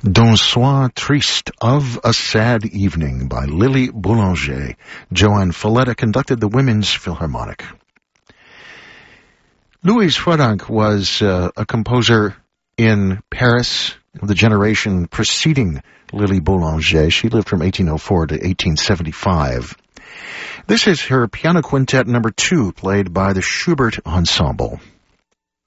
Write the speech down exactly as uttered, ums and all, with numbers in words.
D'un soir triste, of a sad evening, by Lily Boulanger. Joanne Falletta conducted the Women's Philharmonic. Louise Frodank was uh, a composer in Paris of the generation preceding Lily Boulanger. She lived from eighteen oh four to eighteen seventy-five. This is her piano quintet number two, played by the Schubert Ensemble.